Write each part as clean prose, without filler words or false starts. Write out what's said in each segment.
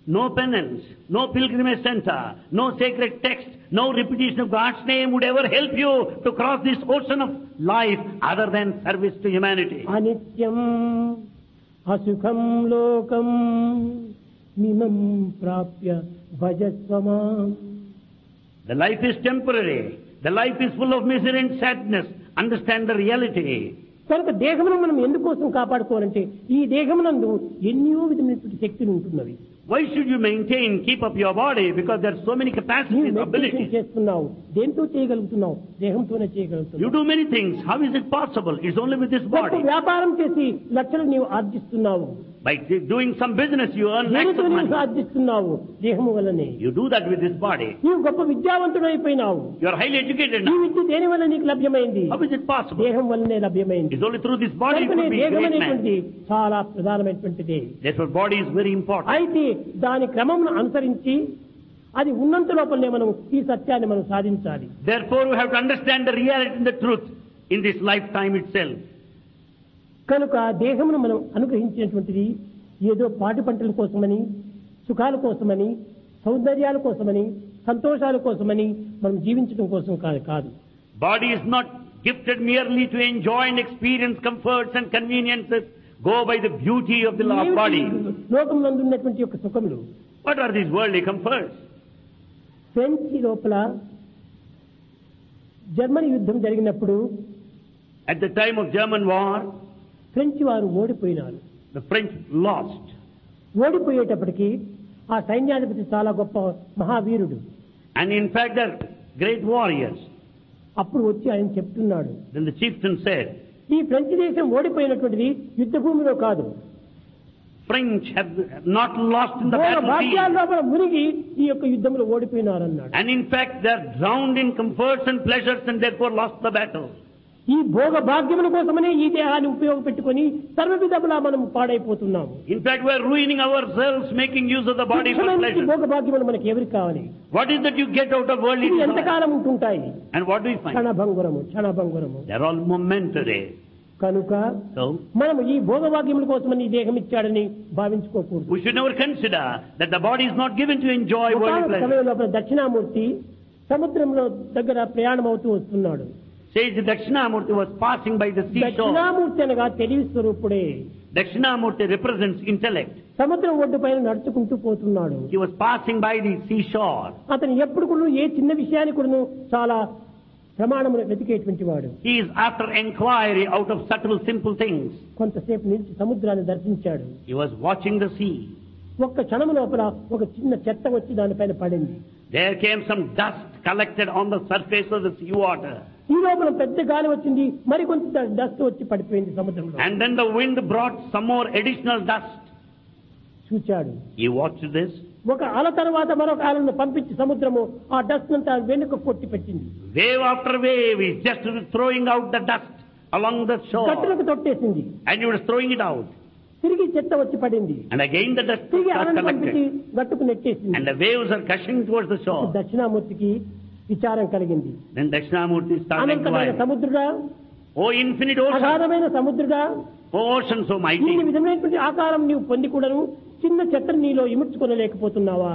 No penance, no pilgrimage center, no sacred text, no repetition of God's name would ever help you to cross this ocean of life other than service to humanity. అనిత్యం అసుఖం లోకం మిమం ప్రాప్య భజస్వమాం. The life is temporary. The life is full of misery and sadness. Understand the reality. కనుక దేహమును మనం ఎందుకోసం కాపాడుకోవాలంటే ఈ దేహమునందు ఎన్నో విధమైనటువంటి శక్తులు ఉంటున్నవి. Why should you maintain, keep up your body? Because there are so many capacities, abilities. చేస్తున్నావు, దేంతో చేయగలుగుతున్నావు? దేహంతోనే చేయగలుగుతున్నావు. You do many things. How is it possible? It's only with this body. వ్యాపారం చేసి లక్షలు నీవు ఆర్జిస్తున్నావు. By doing some business, you earn lakhs of money. ఆర్జిస్తున్నావు దేహము వల్లనే. You do that with this body. నీవు గొప్ప విద్యావంతుడు అయిపోయినావు. You are highly educated now. ఈ విద్య దేని వల్ల నీకు లభ్యమైంది? How is it possible? దేహం వల్లనే లభ్యమైంది. It's only through this body you could be a great man. చాలా ప్రధానమైనటువంటిది. Therefore, body is very important. అయితే దాని క్రమమును అనుసరించి అది ఉన్నంత లోపలనే మనం ఈ సత్యాన్ని మనం సాధించాలి. Therefore, we have to understand the reality and the truth in this lifetime itself. కనుక దేహమును మనం అనుగ్రహించినటువంటిది ఏదో పాటి పంటల కోసమని, సుఖాల కోసమని, సౌందర్యాల కోసమని, సంతోషాల కోసమని మనం జీవించడం కోసం కాదు. Body is not gifted merely to enjoy and experience comforts and conveniences. Go by the beauty of the body. లోకమునందు ఉన్నటువంటి యొక్క సుఖములు. What are these worldly comforts? French లోపల జర్మనీ యుద్ధం జరిగినప్పుడు At the time of German war, French వారు ఓడిపోయినారు. the French lost. ఓడిపోయేటప్పటికి ఆ సైన్యాధిపతి చాలా గొప్ప మహావీరుడు. And in fact, they're great warriors. అప్పుడు వచ్చి ఆయన చెప్తున్నాడు. Then the chieftain said, ఈ ఫ్రెంచ్ దేశం ఓడిపోయినటువంటిది యుద్ధ భూమిలో కాదు. French have not lost in the battlefield. మునిగి ఈ యొక్క యుద్ధంలో ఓడిపోయినారన్నాడు. And in fact, they're drowned in comforts and pleasures and therefore lost the battle. ఈ భోగ భాగ్యముల కోసమనే ఈ దేహాన్ని ఉపయోగపెట్టుకొని సర్వవిధములా మనం పాడైపోతున్నాము. In fact, we are ruining ourselves making use of the body for pleasure. భోగ భాగ్యములు మనకి ఎవరికి కావాలి? What is that you get out of worldly desire? ఎంతకాలం ఉంటుంటాయి? And what do we find? క్షణభంగురము. They are all momentary. కనుక మనం ఈ భోగభాగ్యముల కోసమని ఈ దేహం ఇచ్చాడని భావించుకోకూడదు. We should never consider that the body is not given to enjoy worldly pleasure. సమయంలో దక్షిణామూర్తి సముద్రంలో దగ్గర ప్రయాణం అవుతూ వస్తున్నాడు. Says Dakshinamurti was passing by the seashore. Dakshinamurthy అనగా తెలివి స్వరూపుడే. Dakshinamurti represents intellect. సముద్రం ఒడ్డు పైన నడుచుకుంటూ పోతున్నాడు. He was passing by the seashore. అతను ఎప్పుడు కూడా ఏ చిన్న విషయాన్ని కూడా చాలా ప్రమాణమును వెతికేటువంటి వాడు. He is after inquiry out of subtle simple things. కొంతసేపు నిలిచి సముద్రాన్ని దర్శించాడు. He was watching the sea. ఒక్క క్షణం లోపల ఒక చిన్న చెత్త వచ్చి దానిపైన పడింది. There came some dust collected on the surface of the sea water. ఈ లోపల పెద్ద గాలి వచ్చింది, మరి కొంత డస్ట్ వచ్చి పడిపోయింది సముద్రంలో. And then the wind brought some more additional dust. చూచాడు. He watched this. ఒక అల తర్వాత మరొక అలను పంపించి సముద్రము ఆ డస్ట్ అంతా వెనుక కొట్టి పెట్టింది. Wave after wave is just throwing out the dust along the shore. గట్టులకు తొట్టేసింది. And he was throwing it out. తిరిగి చెత్త వచ్చి పడింది. And again the dust తిరిగి was అలను పంపించి collected. గట్టుకు నెట్టేసింది. And the waves are gushing towards the shore. దక్షిణామూర్తికి విచారం కలిగింది. Then Dakshinamurti started అనంతమైన inquiring. సముద్రుడా, Oh infinite ocean, అగాధమైన సముద్రుడా, oh ocean so ఈ mighty, విధమైనటువంటి ఆకారం నీవు పొంది కూడాను చిన్న చెత్తను నీలో ఇముడ్చుకోలేకపోతున్నావా?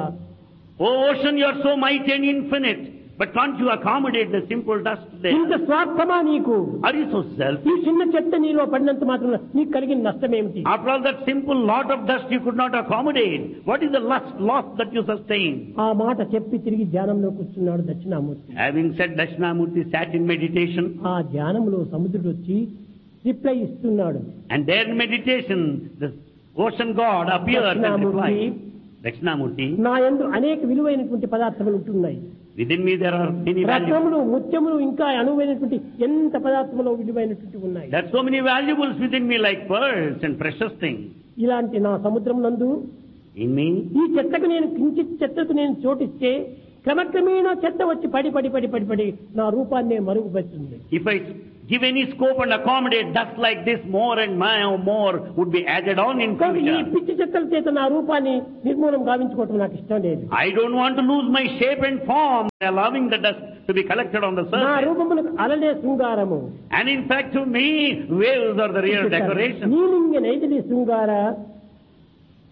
oh ocean, you are so mighty and infinite, but can't you accommodate the simple dust ఇంత there? స్వార్థమా నీకు? Are you so ఈ selfish? చిన్న చెత్త నీలో పడినంత మాత్రం నీకు కలిగిన నష్టం ఏమిటి? After all that simple lot of dust you could not accommodate, what is the loss that you sustain? ఆ మాట చెప్పి తిరిగి ధ్యానంలో కూర్చున్నాడు Dakshinamurthy. Having said, Dakshinamurti sat in meditation, ఆ ధ్యానంలో సముద్రుడు వచ్చి రిప్లై ఇస్తున్నాడు. and there in meditation the ocean god appears and replies. Dakshinamurti, నా యందు అనేక విలువైనటువంటి పదార్థాలు ఉంటున్నాయి. within me there are many valuables. రత్నములు, ముత్యములు, ఇంకా అనువైనటువంటి ఎంత పదార్థములు విలువైనటువంటి ఉన్నాయి. There are so many valuables within me like pearls and precious things. ఇలాంటి నా సముద్రం నందు In me, ఈ చెత్తకు నేను కించిత్ చెత్తకు నేను చోటిస్తే క్రమక్రమేణా చెత్త వచ్చి పడి నా రూపాన్నే మరుగుపెడుతుంది. if I give any scope and accommodate dust like this, more and more would be added on in ఈ future. పిచ్చి చెత్తల చేత నా రూపాన్ని నిర్మూలం గావించుకోవటం నాకు ఇష్టం లేదు. I don't want to lose my shape and form, allowing the dust to be collected on the నా surface. రూపములకు అలలే శృంగారము. And in fact, to me, waves are the real decoration. నీలింగ నైతిలి శృంగార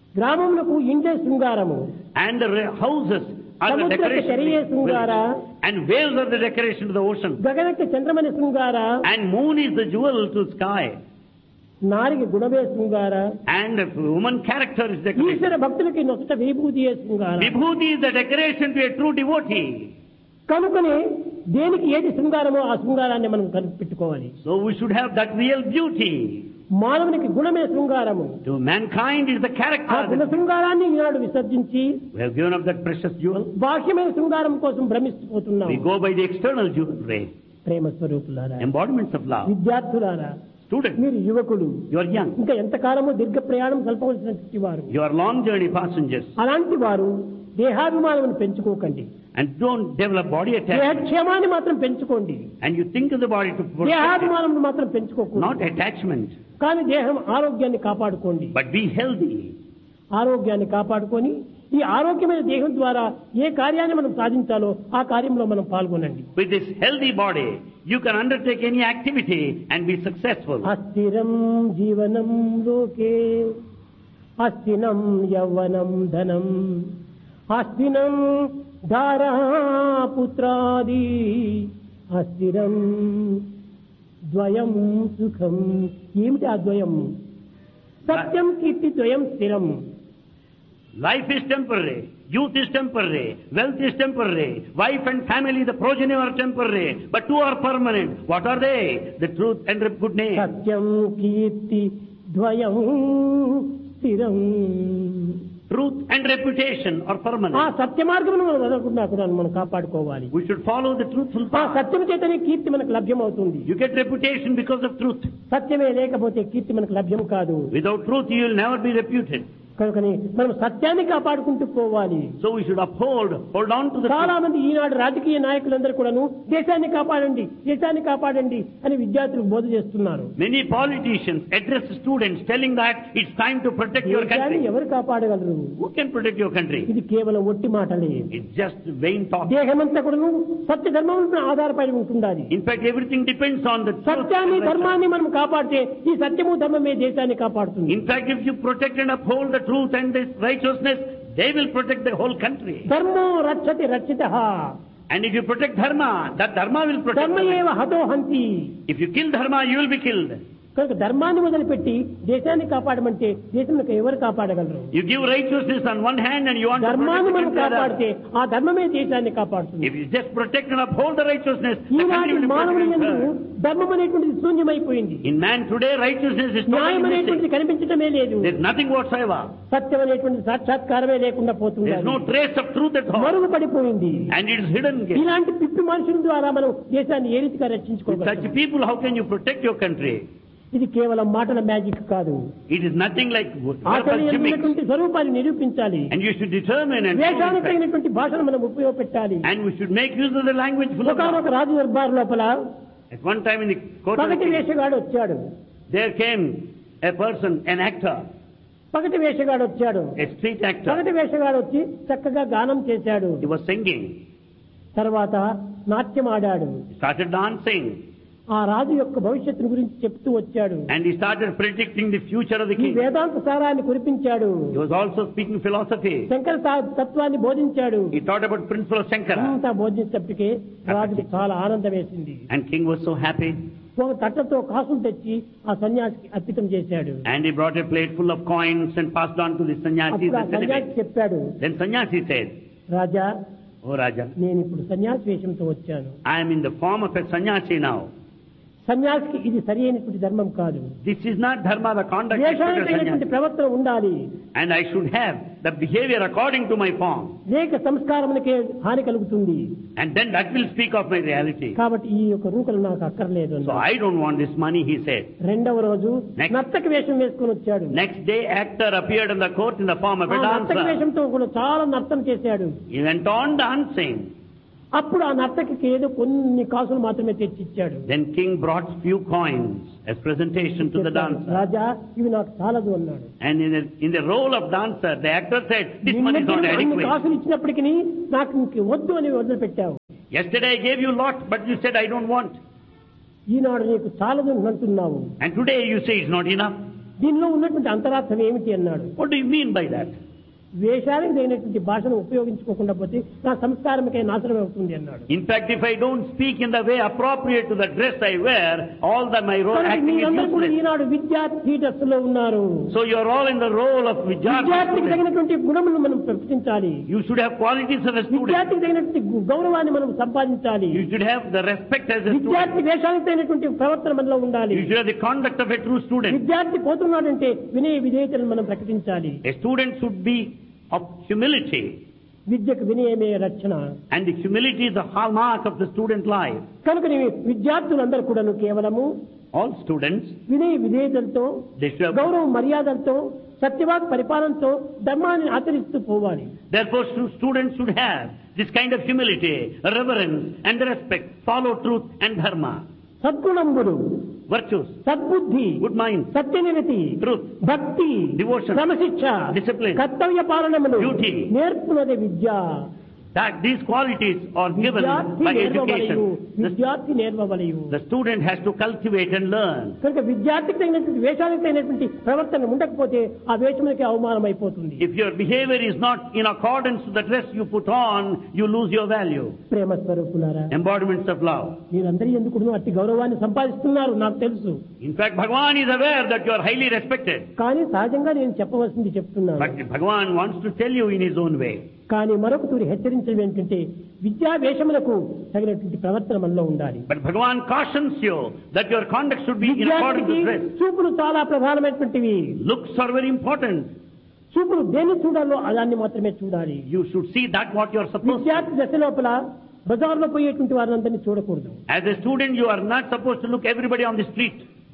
గ్రామములకు ఇండ్లే శృంగారము, And the houses are the సముద్రకి తెరియే decoration. శృంగార, And waves are the decoration to the ocean. గగనకి చంద్రమని శృంగార, And moon is the jewel to sky. నారికి గుణమే శృంగార, And the woman character is decoration. ఈశ్వర భక్తులకి నొసట విభూతియే శృంగార. Vibhuti is the decoration to a true devotee. కనుకనే దేనికి ఏది శృంగారమో ఆ శృంగారాన్ని మనం కనిపెట్టుకోవాలి. So we should have that real beauty. మానవునికి గుణమే శృంగారము. To mankind is the ఆ character. గుణ శృంగారాన్ని ఈనాడు విసర్జించి We have given up that precious jewel. బాహ్యమైన శృంగారం కోసం భ్రమిస్తుపోతున్నాం. We go by the external jewelry. ప్రేమ స్వరూపులారా, Embodiments of love. విద్యార్థులారా, Students, మీరు యువకులు, you are young. ఇంకా ఎంతకాలమో దీర్ఘ ప్రయాణం కల్పవలసినటువంటి వారు. You are long journey passengers. అలాంటి వారు దేహాభిమానం పెంచుకోకండి. And don't develop body attachment. దేహక్షేమాన్ని మాత్రం పెంచుకోండి. And you think of the body to protect it, దేహాభిమానం మాత్రం పెంచుకోకూడదు. not attachment. కానీ దేహం ఆరోగ్యాన్ని కాపాడుకోండి. But be healthy. ఆరోగ్యాన్ని కాపాడుకొని ఈ ఆరోగ్యమైన దేహం ద్వారా ఏ కార్యాన్ని మనం సాధించాలో ఆ కార్యంలో మనం పాల్గొనండి. With this healthy body, you can undertake any activity and be successful. అస్థిరం జీవనం లోకే, అస్థినం యవ్వనం ధనం, అస్థినం ధారా పుత్రాది, అస్థిరం ద్వయం సుఖం. ఏమిటి ఆ ద్వయం? సత్యం కీర్తి ద్వయం స్థిరం. Life is temporary. Youth is temporary. Wealth is temporary. Wife and family, the progeny are temporary. But two are permanent. What are they? The truth and the good name. సత్యం కీర్తి ద్వయం స్థిరం. Truth and reputation are ఆ permanent. సత్య మార్గమును మనం వదలకుండా కూడా మనం కాపాడుకోవాలి. We should follow the truthful ఆ path. సత్యం చేతనే కీర్తి మనకు లభ్యమవుతుంది. You get reputation because of truth. సత్యమే లేకపోతే కీర్తి మనకు లభ్యం కాదు. Without truth, you will never be reputed. కనుకని మనం సత్యాన్ని కాపాడుకుంటూ పోవాలి. So we should hold on to the చాలా truth. మంది ఈనాడు రాజకీయ నాయకులందరూ కూడాను దేశాన్ని కాపాడండి, దేశాన్ని కాపాడండి అని విద్యార్థులకు బోధ చేస్తున్నారు. Many politicians address students telling that it's time to protect your దేశాన్ని country. ఎవరు కాపాడగలరు? Who can protect your country? ఇది కేవలం ఒట్టి మాటలే. It's just vain talk. దేహమంతా కూడాను సత్య ధర్మం ఆధారపడి ఉంటుండాలి. In fact, everything depends on the truth. సత్యాన్ని ధర్మాన్ని మనం కాపాడితే ఈ సత్యము ధర్మమే దేశాన్ని కాపాడుతుంది. In fact, if you protect and uphold the truth and this righteousness, they will protect the whole country. ధర్మో రక్షతి రక్షితః. And if you protect dharma, that dharma will protect ధర్మ the ఏవ హతో హంతి. If you kill dharma, you will be killed. కనుక ధర్మాన్ని మొదలుపెట్టి దేశాన్ని కాపాడమంటే దేశంలో ఎవరు కాపాడగలరు? You give righteousness on one hand and you want to ధర్మాన్ని protect మనం the other. కాపాడితే ఆ ధర్మమే దేశాన్ని కాపాడుతుంది. If you just protect and uphold the righteousness, the country ఈనాటి will be మానవుని యందు protected. ధర్మం అనేటువంటిది శూన్యమైపోయింది. In man today, righteousness is న్యాయం totally అనేటువంటిది missing. కనిపించడమే లేదు. There's nothing whatsoever. సత్యం అనేటువంటి సాక్షాత్కారమే లేకుండా పోతుంది. There's no trace of truth at all. మరుగుపడిపోయింది. And it is hidden. With ఇలాంటి పిప్పి మనుషుల ద్వారా మనం దేశాన్ని ఏ రీతిగా రక్షించుకోగలం? such people, how can you protect your country? ఇది కేవలం మాటల మ్యాజిక్ కాదు. It is nothing like verbal ఆచరణ gimmicks. అయినటువంటి స్వరూపాన్ని నిరూపించాలి. And you should determine and వేషానికి show తగినటువంటి భాషను మనం ఉపయోగపెట్టాలి. and we should make use of the language full of ఒకనొక love. రాజు దర్బార్ లోపల At one time in the court of the పగటి king, వేషగాడు వచ్చాడు. there came a person, an actor, పగటి వేషగాడు వచ్చాడు. a street actor. పగటి వేషగాడు వచ్చి చక్కగా గానం చేశాడు. He was singing. తర్వాత నాట్యం ఆడాడు. He started dancing. ఆ రాజు యొక్క భవిష్యత్తును గురించి చెప్తూ వచ్చాడు. And he started predicting the future of the ఈ king. వేదాంత సారాన్ని కురిపించాడు. He was also speaking philosophy. Shankara తత్వాన్ని బోధించాడు. He taught about principle of Shankara. అంతా బోధించేటప్పటికే రాజుకి చాలా ఆనందం వేసింది. And king was so happy. ఒక తట్టతో కాసులు తెచ్చి ఆ సన్యాసికి అర్పితం చేశాడు. And he brought a plate full of coins and passed on to the sannyasi. అప్పుడు ఆ సన్యాసి చెప్పాడు, Then sannyasi said, రాజా, "Oh Raja, నేను ఇప్పుడు సన్యాసి వేషంతో వచ్చాను. I am in the form of a sannyasi now. సన్యాసికి ఇది సరి అయినటువంటి ధర్మం కాదు. This is not dharma, the conduct of వేషానికి a తగినటువంటి sannyasi. ప్రవర్తన ఉండాలి. And I should have the behavior according to my form. లేక సంస్కారమునకే హాని కలుగుతుంది. And then that will speak of my reality. కాబట్టి ఈ యొక్క రూకలు నాకు అక్కర్లేదు So అన్నాడు. I don't want this money," he said. రెండవ రోజు Next. నర్తక వేషం వేసుకుని వచ్చాడు. Next day, actor appeared in the court in the form of ఆ a నర్తక dancer. వేషంతో కూడా చాలా నర్తన చేశాడు. He went on dancing. అప్పుడు ఆ నర్తకికి ఏదో కొన్ని కాసులు మాత్రమే తెచ్చిచ్చాడు. Then king brought few coins as presentation to the dancer. రాజా, ఇవి నాకు చాలదు అన్నాడు. And in the role of dancer, the actor said, "This money is not అన్ని adequate. కాసులు ఇచ్చినప్పటికీ నాకు ఇంక వద్దు అని వదిలిపెట్టావు. Yesterday I gave you lot, but you said I don't want. ఈనాడు నీకు చాలదు అంటున్నావు. And today you say it's not enough." దీనిలో ఉన్నటువంటి అంతరార్థం ఏమిటి అన్నాడు. What do you mean by that? వేషాలకు తగినటువంటి భాషను ఉపయోగించుకోకుండా పోతే నా సంస్కారమే నాశనం అవుతుంది అన్నాడు. In fact, if I don't speak in the way appropriate to the dress I wear, all that my role acting is మీరందరూ కూడా useless. ఈనాడు విద్యార్థి దశలో ఉన్నారు. So you are all in the role of విద్యార్థికి Vidyarthi. తగినటువంటి గుణములను మనం ప్రకటించాలి. You should have qualities of a student. విద్యార్థికి తగినటువంటి గౌరవాన్ని మనం సంపాదించాలి. You should have the respect as a విద్యార్థి student. వేషాలకు తగినటువంటి ప్రవర్తన మనలో ఉండాలి. You should have the conduct of a true student. విద్యార్థి పోతున్నాడంటే వినయ విధేయతలను మనం ప్రకటించాలి. A student should be of humility, విద్యకు వినయమే రక్షణ. and the humility is the hallmark of the student life. కనుక విద్యార్థులందరూ కూడా కేవలము All students, వినయ విధేయతలతో, they should have, గౌరవ మర్యాదలతో, సత్యవాక్ పరిపాలనతో ధర్మాన్ని ఆచరిస్తూ పోవాలి. therefore students should have this kind of humility, reverence and respect, follow truth and dharma, సద్గుణంబులు, virtues, సద్బుద్ధి, good mind, సత్యనిరతి, truth, భక్తి, devotion, క్రమశిక్ష, discipline, కర్తవ్య పాలనములు duty. నేర్పునది Vidya. that these qualities are given విద్యార్థి by నేర్వవలయు, education. విద్యార్థి నేర్వవలయు. The student has to cultivate and learn. కనుక విద్యార్థికి తగినటువంటి వేషానికి తగినటువంటి ప్రవర్తన ఉండకపోతే ఆ వేషములకి అవమానం అయిపోతుంది. If your behavior is not in accordance to the dress you put on, you lose your value. ప్రేమ స్వరూపులారా, Embodiments of love. మీరందరూ ఎందుకు అట్టి గౌరవాన్ని సంపాదిస్తున్నారు నాకు తెలుసు. In fact, Bhagavan is aware that you are highly respected. కానీ సహజంగా నేను చెప్పవలసింది చెప్తున్నాను. But Bhagavan wants to tell you in his own way. కానీ మరొక తూరి హెచ్చరించడం ఏంటంటే విద్యా వేషములకు తగినటువంటి ప్రవర్తన మనలో ఉండాలి. But Bhagavan cautions you that your conduct should be in accordance with dress. చూపులు చాలా ప్రధానమైనటువంటివి. Looks are very important. చూపులు దేన్ని చూడాలో దాన్ని మాత్రమే చూడాలి. You should see that what you are supposed to. విద్యార్థి దశ లోపల బజార్లో పోయేటువంటి వారిని చూడకూడదు. As a student, you are not supposed to look everybody on the street.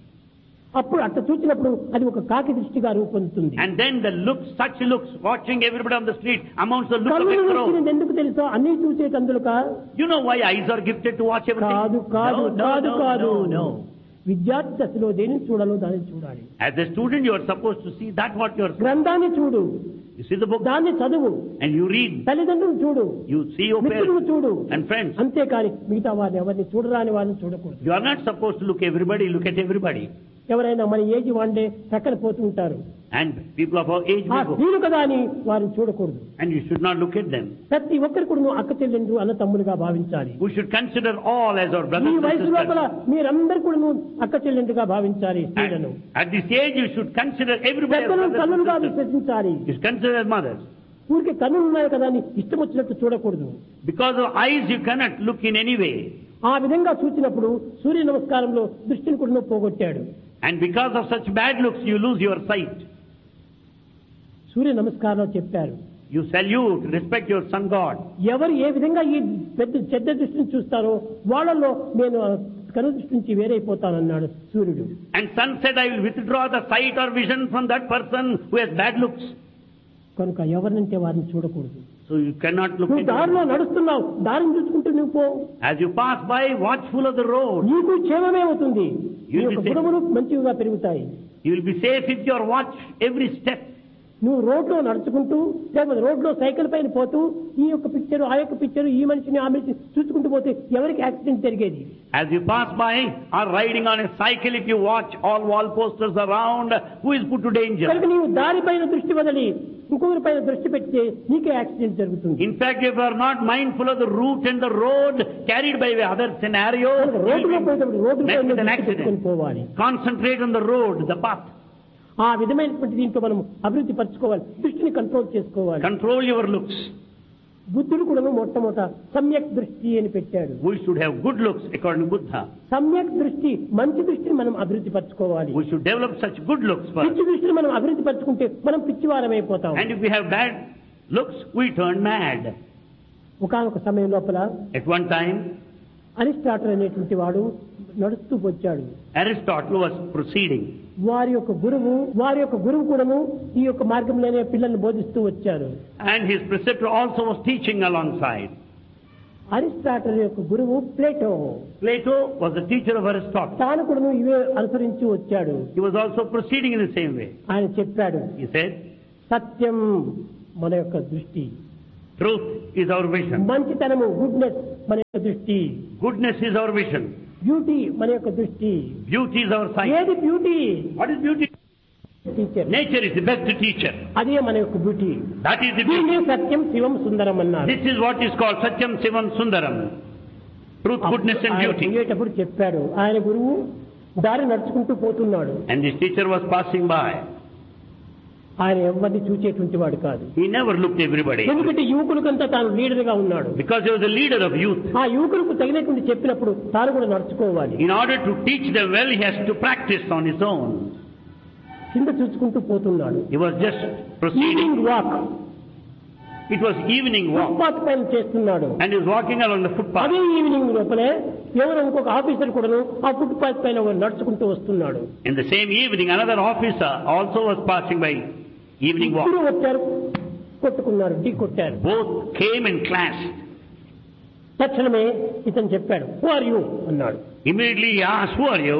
అప్పుడు అట్లా చూసినప్పుడు అది ఒక కాకి దృష్టిగా రూపొందుతుంది. And then the looks, such looks, watching everybody on the street amounts to look of a కన్నుల crow. దృష్టిని ఎందుకు తెలుసా? అన్ని చూసే కందులుక You know why eyes are gifted to watch everything? కాదు కాదు కాదు కాదు. No. విద్యార్థి దశలో దేనిని చూడాలో దాన్ని చూడాలి. As a student, you are supposed to see that what you are. గ్రంథాన్ని చూడు, You see the book దాన్ని చదువు, and you read. తల్లిదండ్రులు చూడు, You see your మిత్రులు parents చూడు, and friends. అంతేకాని మిగతా వారిని ఎవరిని చూడరాని వారిని చూడకూడదు. You are not supposed to look everybody, look at everybody. ఎవరైనా మన ఏజ్ వాళ్ళే చక్కని పోతూ ఉంటారు. And people of our age ఆ may go. స్త్రీలు కదా అని వారిని చూడకూడదు. And you should not look at them. ప్రతి ఒక్కరు కూడా అక్క చెల్లెండ్రు అన్న తమ్ములుగా భావించాలి. We should consider all as our ఈ brothers and వయసు లోపల sisters. మీరందరూ కూడా అక్క చెల్లెండ్రుగా భావించాలి. స్త్రీలను At this age, you should consider everybody as పెద్దలను brothers తల్లులుగా and sisters. విశ్వసించాలి. You should consider as mothers. ఊరికి కన్నులు ఉన్నాయి కదా అని ఇష్టం వచ్చినట్టు చూడకూడదు. Because of eyes, you cannot look in any way. ఆ విధంగా చూసినప్పుడు సూర్య నమస్కారంలో దృష్టిని కూడా పోగొట్టాడు. And because of such bad looks, you lose your sight. సూర్య నమస్కారంలో చెప్పారు, You salute, respect your sun god. ఎవరు ఏ విధంగా ఈ పెద్ద చెడ్డ దృష్టిని చూస్తారో వాళ్ళలో నేను కను దృష్టి నుంచి వేరైపోతానన్నాడు సూర్యుడు. And sun said, I will withdraw the sight or vision from that person who has bad looks. కనుక ఎవరినంటే వారిని చూడకూడదు. So you cannot look నువ్వు at దారిలో them. నడుస్తున్నావు, దారిని చూసుకుంటూ నువ్వు పో. As you pass by, watchful of the road. నీకు క్షేమమే అవుతుంది. నీ You'll be యొక్క safe. గుణములు మంచిగా పెరుగుతాయి. You will be safe if you watch every step. నువ్వు రోడ్లో నడుచుకుంటూ లేకపోతే రోడ్లో సైకిల్ పైన పోతూ ఈ యొక్క పిక్చర్ ఆ యొక్క పిక్చర్ ఈ మనిషిని ఆ మనిషిని చూసుకుంటూ పోతే ఎవరికి యాక్సిడెంట్ జరిగేది? As you pass by or riding on a cycle, if you watch all wall posters around, who is put to danger? కనుక నీవు దారి పైన దృష్టి వదిలి ఇంకొకరి పైన దృష్టి పెడితే నీకే యాక్సిడెంట్ జరుగుతుంది. In fact, if you are not mindful of the route and the road carried by other scenario, రోడ్డులో పోయేటప్పుడు రోడ్డు met పైన with an దృష్టి పెట్టుకొని accident. పోవాలి. Concentrate on the road, the path. ఆ విధమైనటువంటి దీంట్లో మనం అభివృద్ధి పరచుకోవాలి, దృష్టిని కంట్రోల్ చేసుకోవాలి. Control your looks. బుద్ధుడు కూడా మొట్టమొదట సమ్యక్ దృష్టి అని పెట్టాడు. We should have good looks according to Buddha. సమ్యక్ దృష్టి మంచి దృష్టిని మనం అభివృద్ధి పరచుకోవాలి. We should develop such good looks first. పిచ్చి దృష్టిని మనం అభివృద్ధి పరచుకుంటే మనం పిచ్చివారం అయిపోతాం. And if we have bad looks, we turn mad. ఒకానొక సమయం లోపల At one time, అరిస్టాటిల్ అనేటువంటి వాడు నడుస్తూ వచ్చాడు. Aristotle was proceeding. వారి యొక్క గురువు కూడాను ఈ యొక్క మార్గంలోనే పిల్లల్ని బోధిస్తూ వచ్చారు. And his preceptor also was teaching alongside. Aristotle యొక్క గురువు Plato. Plato was the teacher of Aristotle. తాను కూడాను ఇవే అనుసరించి వచ్చాడు. He was also proceeding in the same way. ఆయన చెప్పాడు, He said, సత్యం మన యొక్క దృష్టి, truth is our vision. మంచితనము గుడ్నెస్ మన యొక్క దృష్టి, Goodness is our vision. Beauty మన యొక్క దృష్టి. Beauty is our sight. ఏది beauty? What is beauty? Teacher. Nature is the best teacher. అదే మన యొక్క బ్యూటీ. That is the దీన్ని beauty. సత్యం శివం సుందరం అన్నారు. This is what is called Satyam Sivam Sundaram. Truth, goodness and ఆయన beauty. పోయేటప్పుడు చెప్పాడు, ఆయన గురువు దారి నడుచుకుంటూ పోతున్నాడు. And this teacher was passing by. ఆయన ఎవరిని చూచేటువంటి వాడు కాదు. He never looked everybody. ఎందుకంటే యువకులకంతా తాను లీడర్ గా ఉన్నాడు. Because he was the leader of youth. ఆ యువకులకు తగినటువంటి చెప్పినప్పుడు తాను కూడా నడుచుకోవాలి. In order to teach them well, he has to practice on his own. కింద చూసుకుంటూ పోతున్నాడు. He was just proceeding. Evening walk. It was evening walk. Footpath పైన చేస్తున్నాడు. And he was walking along the footpath. అదే evening లోపలే ఎవరో ఇంకొక officer కూడాను ఆ ఫుట్పాత్ పైన నడుచుకుంటూ వస్తున్నాడు. In the same evening, another officer also was passing by. Evening walk. ఇద్దరు వచ్చారు, కొట్టుకున్నారు, ఢీ కొట్టారు. Both came and clashed. తక్షణమే ఇతను చెప్పాడు, హూ ఆర్ యూ అన్నాడు. Immediately he asked, who are you?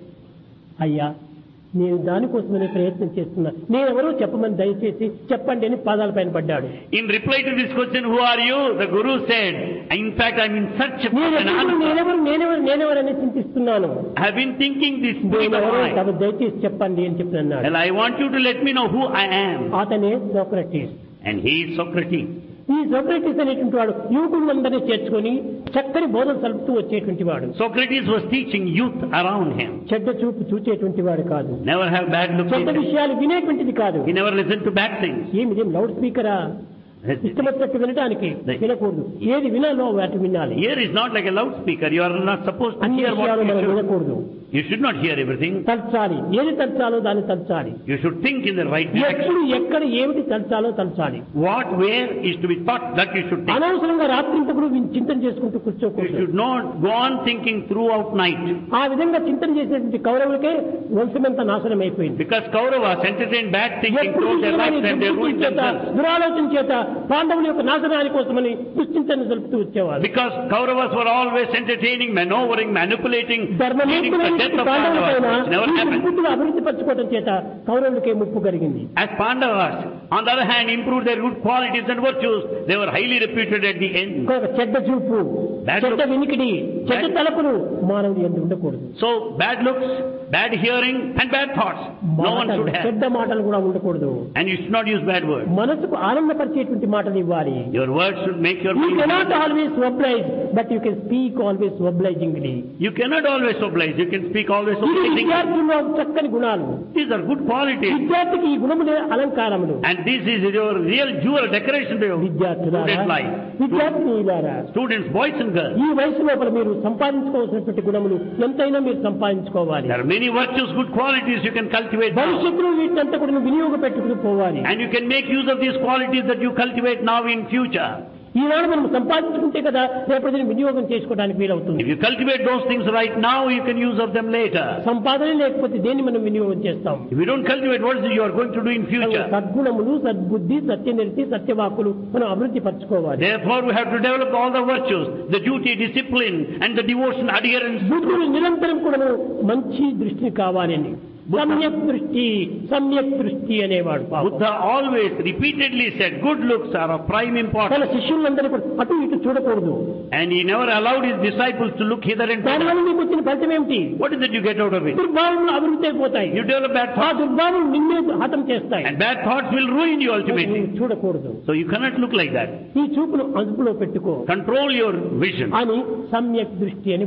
అయ్యా, నేను దానికోసమనే ప్రయత్నం చేస్తున్నా, నేనెవరో చెప్పమని దయచేసి చెప్పండి అని పాదాల పైన పడ్డాడు. In reply to this question, who are you? The Guru said, in fact, I am in search of an answer. నేనెవరని చింతిస్తున్నాను. I have been thinking this big నేనెవరో దయచేసి చెప్పండి అని చెప్పి అన్నాడు. Well, I want you to let me know who I am. అతనే Socrates. And he is Socrates. ఈ Socrates అనేటువంటి వాడు యువకులందరినీ చేర్చుకొని చక్కని బోధన సలుపుతూ వచ్చేటువంటి వాడు. Socrates was teaching youth around him. చెడ్డ చూపు చూచేటువంటి వాడు కాదు. Never have bad looks. చెడ్డ విషయాలు వినేటువంటిది కాదు. He never listened to bad things. ఏమిది లౌడ్ స్పీకరా? ఇష్టమొచ్చినట్టు వినడానికి వినకూడదు. ఏది వినాలో వాటి వినాలి. Ear is not like a loudspeaker. You are not supposed to అన్ని hear what విషయాలు మనం you should. వినకూడదు. You should not hear everything. తలచాలి. ఏది తలచాలో దాన్ని తలచాలి. You should think in the right direction. ఎప్పుడు ఎక్కడ ఏమిటి తలచాలో తలచాలి. What, where is to be thought, that you should think. అనవసరంగా రాత్రింతకుడు చింతన చేసుకుంటూ You కూర్చోకూడదు. should not go on thinking throughout night. ఆ విధంగా చింతన చేసేటువంటి కౌరవులకే వంశమంతా నాశనం అయిపోయింది. Because Kauravas entertained bad thinking ఎప్పుడు throughout their lives and they ruined చేత themselves. దురాలోచన చేత పాండవుల యొక్క నాశనాని కోసమని దుశ్చింతన జరుపుతూ వచ్చేవారు. Because Kauravas were always entertaining, maneuvering, manipulating, leading to the ధర్మమూర్తులైన death of పాండవుల Pandavas. పైన It never వీటిని happened. పూర్తిగా అభివృద్ధి పరచుకోవడం చేత కౌరవులకే ముప్పు కలిగింది. As Pandavas, on the other hand, improved their good qualities and virtues, they were highly reputed at the end. ఒక చెడ్డ చూపు, Bad చెడ్డ look. వినికిడి, చెడ్డ Bad- తలపులు మానవుడి యందు ఉండకూడదు. So, bad looks, bad hearing, and bad thoughts. No one మాటలు, should have. చెడ్డ మాటలు కూడా ఉండకూడదు. And you should not use bad words. మనసుకు ఆనందపరిచేటువంటి మాటలు ఇవ్వాలి. Your words should make your You mind cannot happy. always oblige, but you can speak always obligingly. You cannot always oblige. You can speak always ఇది obligingly. విద్యార్థుల్లో చక్కని గుణాలు. These are good qualities. విద్యార్థికి ఈ గుణములే అలంకారములు. And this is your real jewel decoration to your విద్యార్థులారా, student life. విద్యార్థినిలారా, Students, boys and girls. ఈ వయసు లోపల మీరు సంపాదించుకోవాల్సినటువంటి గుణములు ఎంతైనా మీరు సంపాదించుకోవాలి. There are many virtues, good qualities you can cultivate now. భవిష్యత్తులో వీటినంతా కూడా వినియోగపెట్టుకుని పోవాలి. And you can make use of these qualities that you cultivate now in future. ఈనాడు మనం సంపాదించుకుంటే కదా రేపటి దినం వినియోగం చేసుకోవడానికి వీలవుతుంది. If you cultivate those things right now, you can use of them later. సంపాదన లేకపోతే దేన్ని మనం వినియోగం చేస్తాం? If you don't cultivate, what is it you are going to do in future? సద్గుణములు, సద్బుద్ధి, సత్యనిరతి, సత్యవాకులు మనం అభివృద్ధి పరచుకోవాలి. Therefore, we have to develop all the virtues, the duty, discipline, and the devotion, adherence. బుద్ధుడు నిరంతరం కూడా మంచి దృష్టిని కావాలని సమ్యక్ దృష్టి, సమ్యక్ దృష్టి అనేవాడు. Buddha always repeatedly said, good looks are of prime తన importance. శిష్యులందరూ కూడా అటు ఇటు చూడకూడదు. And he never allowed his disciples to look hither and thither. దానివల్ల మీకు వచ్చిన ఫలితం ఏమిటి? What is it you get out of it? దుర్భావములు అభివృద్ధి అయిపోతాయి. You develop bad ఆ thoughts, దుర్భావములు నిన్నే హతం చేస్తాయి. and bad thoughts will ruin you ultimately. నువ్వు చూడకూడదు. So you cannot look like that. ఈ చూపును అదుపులో పెట్టుకో Control your vision. అని సమ్యక్ దృష్టి అని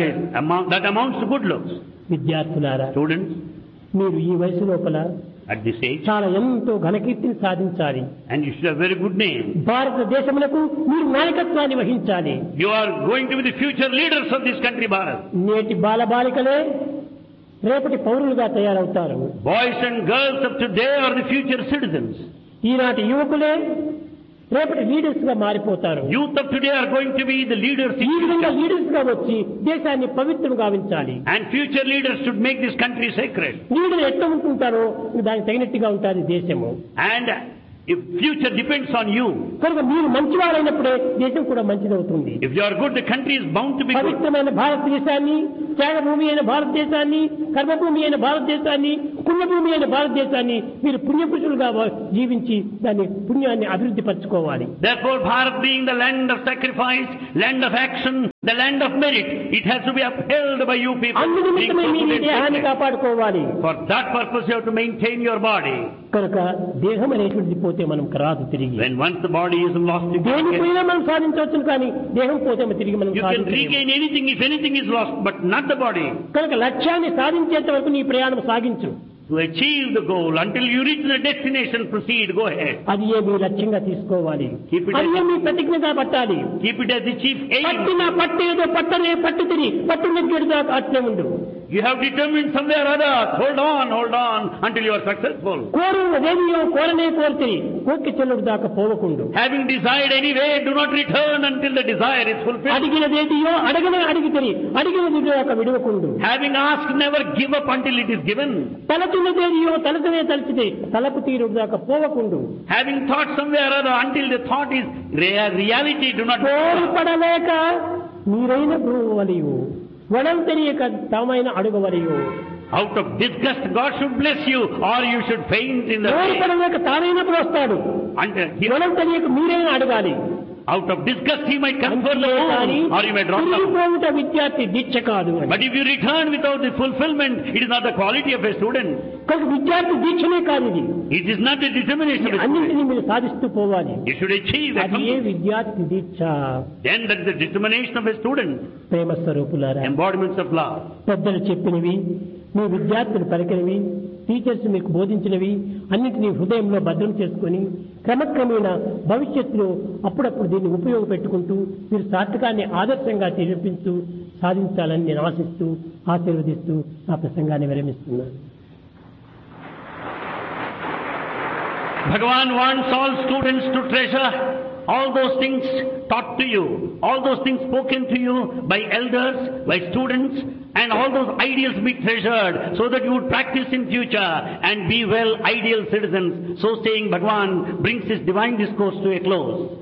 That amounts to good looks. విద్యార్థులారా, Students, మీరు ఈ వయసు లోపల at this age, చాలా ఎంతో ఘనకీర్తిని సాధించాలి. and you should have very good name. భారతదేశములకు మీరు నాయకత్వాన్ని వహించాలి. You are going to be the future leaders of this country, Bharat. నేటి బాలబాలికలే రేపటి పౌరులుగా తయారవుతారు. Boys and girls of today are the future citizens. ఈనాటి యువకులే రేపటి లీడర్స్ గా మారిపోతారు. Youth of today are going to be the leaders in ఈ విధంగా future. లీడర్స్ గా వచ్చి దేశాన్ని పవిత్రం గావించాలి. And future leaders should make this country sacred. Leader ఎట్లా ఉంటుంటారో దానికి తగినట్టుగా ఉంటుంది దేశము. And if future depends on you, కనుక మీరు మంచివారైనప్పుడే దేశం కూడా మంచిదవుతుంది. if you are good, the country is bound to be good. పవిత్రమైన భారతదేశాన్ని, త్యాగభూమి అయిన భారతదేశాన్ని, కర్మభూమి అయిన భారతదేశాన్ని, పుణ్యభూమి అయిన భారతదేశాన్ని మీరు పుణ్యపురుషులుగా జీవించి దాన్ని పుణ్యాన్ని అభివృద్ధి పరచుకోవాలి. Therefore, Bharat being the land of sacrifice, land of action, The land of merit, it has to be upheld by you people. అందు being నిమిత్తమే మీరు ఈ prudent దేహాన్ని and కాపాడుకోవాలి. for that purpose you have to maintain your body. కనుక దేహం అనేటువంటిది పోతే మనం రాదు తిరిగి. When once the body is lost, you దేనిపైనా మనం సాధించవచ్చు, కానీ దేహం పోతే తిరిగి మనం can సాధించలేము. regain anything if anything is lost, but not the body. కనుక లక్ష్యాన్ని సాధించేంత వరకు నీ ప్రయాణం సాగించు. To achieve the goal, until you reach the destination, proceed, go ahead. అది ఏ మీ లక్ష్యంగా తీసుకోవాలి. Keep it అది ఏ మీ ప్రతిజ్ఞగా పట్టాలి. Keep it as the chief aim. పట్టిన పట్టేదో పట్టనే పట్టు తిని పట్టు నెగ్గేదా అట్లే ఉండు. You have determined somewhere or other. Hold on until you are successful. కోరుదేవియో కోరనే కోరితిని కోర్కి చెల్లుడు దాకా పోవకుండు. Having desired anyway, do not return until the desire is fulfilled. అడిగినదేదియో అడగనే అడిగితిని అడిగినది దాకా విడవకుండు. Having asked, never give up until it is given. తలచున్నదేదియో తలచనే తలచితే తలకు తీరుడు దాకా పోవకుండు. Having thought somewhere or other, until the thought is reality, do not కోరుపడలేక మీరైన బ్రూవలియు వడం తెలియక తామైన అడుగవలియు. out of disgust, God should bless you, or you should faint in the way. కోరుపడలేక తానైనా బ్రోస్తాడు. Until వడం తెలియక మీరైనా అడగాలి. out of disgust he might confer the loan, or you may drop down. తిరిగిపోవుట విద్యార్థి దీక్ష కాదు. But if you return without the fulfillment, it is not the quality of a student. కనుక విద్యార్థి దీక్షనే కాదు ఇది. It is not the determination of a student. అన్నింటినీ మీరు సాధిస్తూ పోవాలి. You should achieve that. అది ఏ విద్యార్థి దీక్ష. Then that is the determination of a student. ప్రేమ స్వరూపులారా, Embodiments of love. పెద్దలు చెప్పినవి, మీ విద్యార్థులు పలికినవి, టీచర్స్ మీకు బోధించినవి అన్నింటినీ హృదయంలో భద్రం చేసుకుని క్రమక్రమేణా భవిష్యత్తులో అప్పుడప్పుడు దీన్ని ఉపయోగపెట్టుకుంటూ మీరు సార్థకాన్ని ఆదర్శంగా చూపించు సాధించాలని నేను ఆశిస్తూ ఆశీర్వదిస్తూ నా ప్రసంగాన్ని విరమిస్తున్నాను. Bhagavan wants all students to treasure all those things taught to you, all those things spoken to you by elders, by students, and all those ideals be treasured so that you would practice in future and be well ideal citizens. So saying, Bhagavan brings his divine discourse to a close.